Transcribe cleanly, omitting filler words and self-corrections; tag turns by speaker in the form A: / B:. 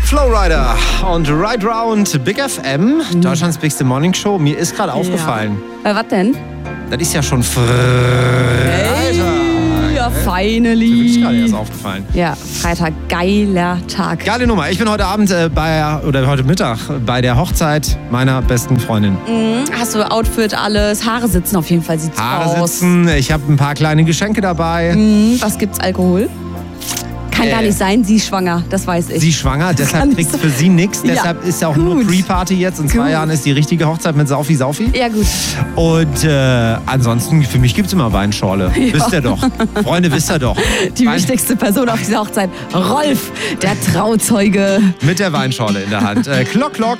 A: Flowrider und Ride Round Big FM, Deutschlands bigste Morning Show. Mir ist gerade aufgefallen.
B: Was denn?
A: Das ist ja schon Freitag.
B: Ja,
A: Mir ist gerade erst
B: finally.
A: aufgefallen.
B: Ja, Freitag, geiler Tag.
A: Geile Nummer. Ich bin heute Abend heute Mittag bei der Hochzeit meiner besten Freundin.
B: Hast du Outfit, alles? Haare sitzen auf jeden Fall, sieht's
A: Haare
B: aus.
A: sitzen, ich habe ein paar kleine Geschenke dabei.
B: Was gibt's, Alkohol? Kann gar nicht sein, sie ist schwanger, das weiß ich.
A: Sie ist schwanger, deshalb kriegt für sie nichts.
B: Ja,
A: Deshalb ist ja auch nur
B: gut.
A: Pre-Party jetzt. In 2
B: Gut.
A: Jahren ist die richtige Hochzeit mit Saufi.
B: Ja, gut.
A: Und ansonsten, für mich gibt es immer Weinschorle. Wisst ihr doch. Freunde, wisst ihr doch.
B: Die wichtigste Person auf dieser Hochzeit, Rolf, der Trauzeuge.
A: Mit der Weinschorle in der Hand. Klock, klock.